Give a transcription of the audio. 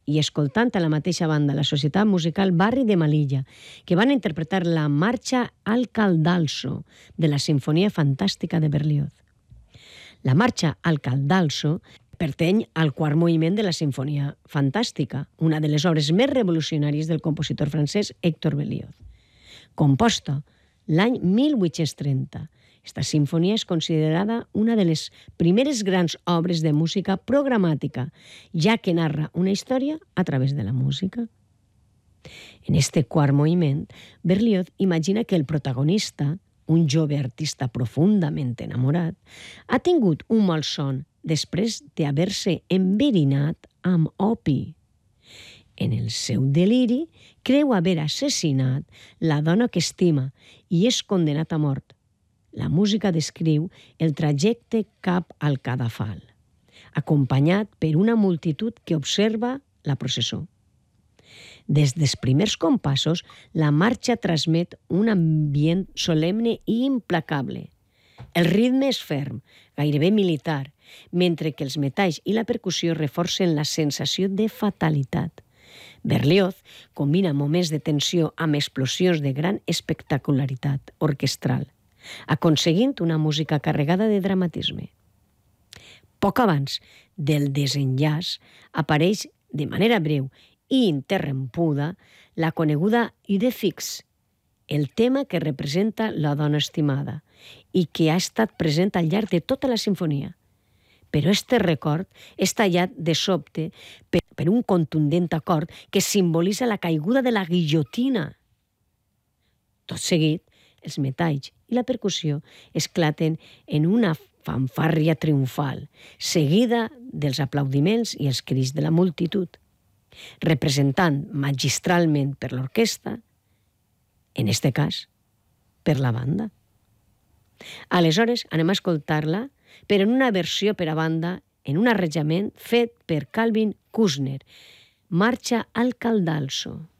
i escoltant a la mateixa banda la Societat Musical Barri de Melilla, que van interpretar la marxa al Caldalso de la Sinfonia Fantàstica de Berlioz. La marxa al Caldalso pertany al quart moviment de la Sinfonia Fantàstica, una de les obres més revolucionàries del compositor francès Héctor Berlioz. Composta l'any 1830, esta sinfonia és considerada una de les primeres grans obres de música programàtica, ja que narra una història a través de la música. En este quart moviment, Berlioz imagina que el protagonista, un jove artista profundament enamorat, ha tingut un malson després d'haver-se enverinat amb opi. En el seu deliri, creu haver assassinat la dona que estima i és condenat a mort. La música descriu el trajecte cap al cadafal, acompanyat per una multitud que observa la processó. Des dels primers compassos, la marxa transmet un ambient solemne i implacable. El ritme és ferm, gairebé militar, mentre que els metalls i la percussió reforcen la sensació de fatalitat. Berlioz combina moments de tensió amb explosions de gran espectacularitat orquestral, aconseguint una música carregada de dramatisme. Poc abans del desenllaç apareix de manera breu i interrompuda la coneguda Idée fixe, el tema que representa la dona estimada i que ha estat present al llarg de tota la sinfonia. Però este record és tallat de sobte per un contundent acord que simbolitza la caiguda de la guillotina. Tot seguit, els metalls i la percussió esclaten en una fanfàrria triomfal, seguida dels aplaudiments i els crits de la multitud, representant magistralment per l'orquestra, en este cas, per la banda. Aleshores, anem a escoltar-la, però en una versió per a banda, en un arranjament fet per Calvin Kushner, Marxa al Caldalso.